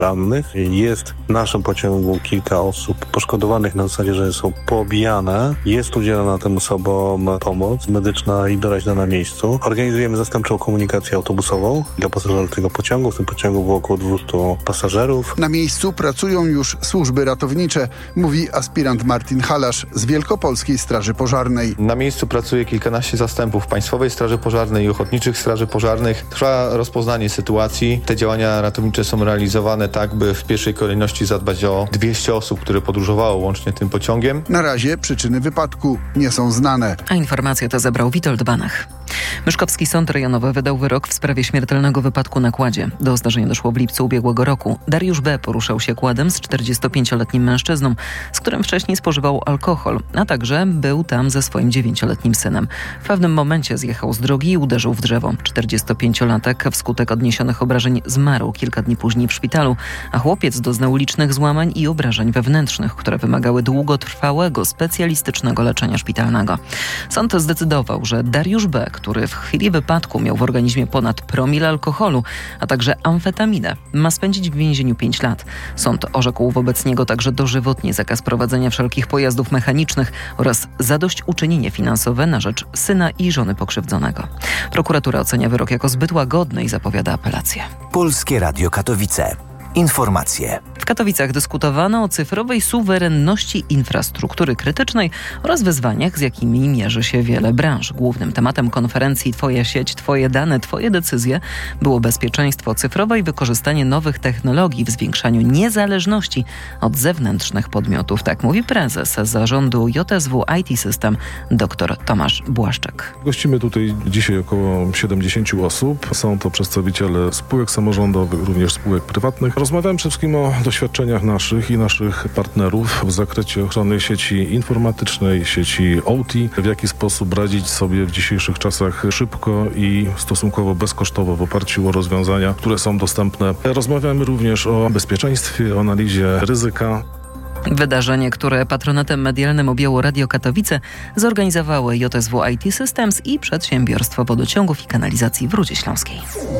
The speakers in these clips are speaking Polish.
rannych. Jest w naszym pociągu kilka osób poszkodowanych na zasadzie, że są poobijane. Jest udzielana tym osobom pomoc medyczna i doraźna na miejscu. Organizujemy zastępczą komunikację autobusową dla pasażerów tego pociągu. W tym pociągu było około 200 pasażerów. Na miejscu pracują już służby ratownicze, mówi aspirant Martin Halasz z Wielkopolskiej Straży Pożarnej. Na miejscu pracuje kilkanaście zastępów Państwowej Straży Pożarnej i Ochotniczych Straży Pożarnych. Trwa rozpoznanie sytuacji. Te działania ratownicze są realizowane tak, by w pierwszej kolejności zadbać o 200 osób, które podróżowało łącznie tym pociągiem. Na razie przyczyny wypadku nie są znane. A informację to zebrał Witold Banach. Myszkowski Sąd Rejonowy wydał wyrok w sprawie śmiertelnego wypadku na kładzie. Do zdarzenia doszło w lipcu ubiegłego roku. Dariusz B. poruszał się kładem z 45-letnim mężczyzną, z którym wcześniej spożywał alkohol, a także był tam ze swoim 9-letnim synem. W pewnym momencie zjechał z drogi i uderzył w drzewo. 45-latek wskutek odniesionych obrażeń zmarł kilka dni później w szpitalu, a chłopiec doznał licznych złamań i obrażeń wewnętrznych, które wymagały długotrwałego, specjalistycznego leczenia szpitalnego. Sąd zdecydował, że Dariusz B., który w chwili wypadku miał w organizmie ponad promil alkoholu, a także amfetaminę, ma spędzić w więzieniu 5 lat. Sąd orzekł wobec niego także dożywotni zakaz prowadzenia wszelkich pojazdów mechanicznych oraz zadośćuczynienie finansowe na rzecz syna i żony pokrzywdzonego. Prokuratura ocenia wyrok jako zbyt łagodny i zapowiada apelację. Polskie Radio Katowice. Informacje. W Katowicach dyskutowano o cyfrowej suwerenności infrastruktury krytycznej oraz wyzwaniach, z jakimi mierzy się wiele branż. Głównym tematem konferencji Twoja sieć, Twoje dane, Twoje decyzje było bezpieczeństwo cyfrowe i wykorzystanie nowych technologii w zwiększaniu niezależności od zewnętrznych podmiotów. Tak mówi prezes zarządu JSW IT System dr Tomasz Błaszczak. Gościmy tutaj dzisiaj około 70 osób. Są to przedstawiciele spółek samorządowych, również spółek prywatnych. Rozmawiamy przede wszystkim o doświadczeniach naszych i naszych partnerów w zakresie ochrony sieci informatycznej, sieci OT, w jaki sposób radzić sobie w dzisiejszych czasach szybko i stosunkowo bezkosztowo w oparciu o rozwiązania, które są dostępne. Rozmawiamy również o bezpieczeństwie, o analizie ryzyka. Wydarzenie, które patronatem medialnym objęło Radio Katowice, zorganizowały JSW IT Systems i Przedsiębiorstwo Wodociągów i Kanalizacji w Rudzie Śląskiej.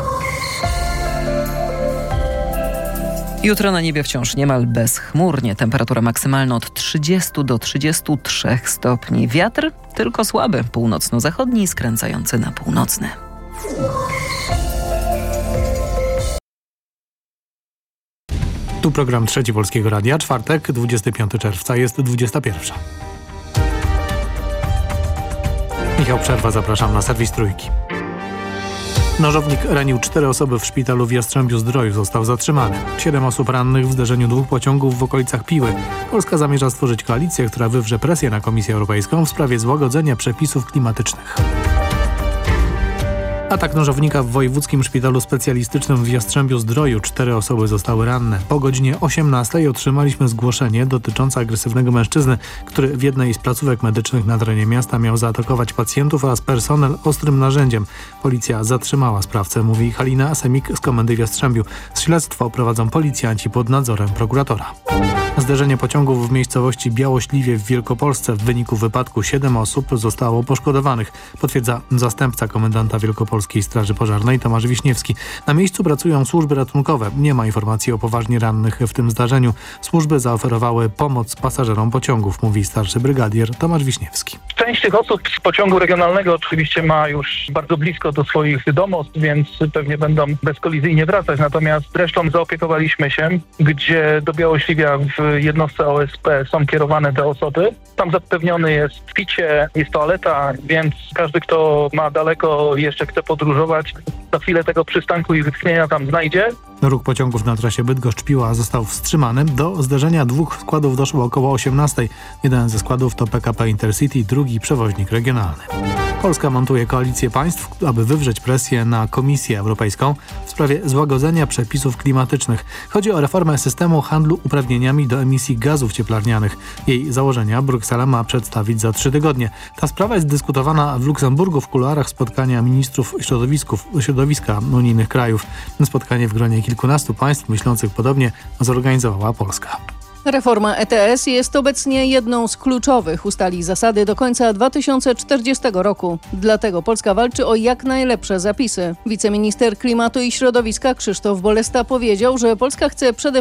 Jutro na niebie wciąż niemal bezchmurnie. Temperatura maksymalna od 30 do 33 stopni. Wiatr tylko słaby, północno-zachodni, skręcający na północny. Tu program Trzeci Polskiego Radia, czwartek, 25 czerwca, jest 21. Michał Przerwa, zapraszam na serwis Trójki. Nożownik ranił 4 osoby w szpitalu w Jastrzębiu-Zdroju. Został zatrzymany. 7 osób rannych w zderzeniu 2 pociągów w okolicach Piły. Polska zamierza stworzyć koalicję, która wywrze presję na Komisję Europejską w sprawie złagodzenia przepisów klimatycznych. Atak nożownika w Wojewódzkim Szpitalu Specjalistycznym w Jastrzębiu-Zdroju. 4 osoby zostały ranne. Po godzinie 18 otrzymaliśmy zgłoszenie dotyczące agresywnego mężczyzny, który w jednej z placówek medycznych na terenie miasta miał zaatakować pacjentów oraz personel ostrym narzędziem. Policja zatrzymała sprawcę, mówi Halina Semik z Komendy w Jastrzębiu. Śledztwo prowadzą policjanci pod nadzorem prokuratora. Zderzenie pociągów w miejscowości Białośliwie w Wielkopolsce. W wyniku wypadku 7 osób zostało poszkodowanych, potwierdza zastępca komendanta Wielkopolskiej Straży Pożarnej Tomasz Wiśniewski. Na miejscu pracują służby ratunkowe. Nie ma informacji o poważnie rannych w tym zdarzeniu. Służby zaoferowały pomoc pasażerom pociągów, mówi starszy brygadier Tomasz Wiśniewski. Część tych osób z pociągu regionalnego oczywiście ma już bardzo blisko do swoich domostw, więc pewnie będą bezkolizyjnie wracać. Natomiast resztą zaopiekowaliśmy się, gdzie do Białośliwia w jednostce OSP są kierowane te osoby. Tam zapewniony jest picie, jest toaleta, więc każdy, kto ma daleko i jeszcze chce podróżować, za chwilę tego przystanku i wytchnienia tam znajdzie. Ruch pociągów na trasie Bydgoszcz-Piła został wstrzymany. Do zderzenia 2 składów doszło około 18. Jeden ze składów to PKP Intercity, drugi przewoźnik regionalny. Polska montuje koalicję państw, aby wywrzeć presję na Komisję Europejską w sprawie złagodzenia przepisów klimatycznych. Chodzi o reformę systemu handlu uprawnieniami do emisji gazów cieplarnianych. Jej założenia Bruksela ma przedstawić za 3 tygodnie. Ta sprawa jest dyskutowana w Luksemburgu w kuluarach spotkania ministrów środowiska unijnych krajów. Spotkanie w gronie kilkunastu państw myślących podobnie zorganizowała Polska. Reforma ETS jest obecnie jedną z kluczowych. Ustali zasady do końca 2040 roku. Dlatego Polska walczy o jak najlepsze zapisy. Wiceminister Klimatu i Środowiska Krzysztof Bolesta powiedział, że Polska chce przede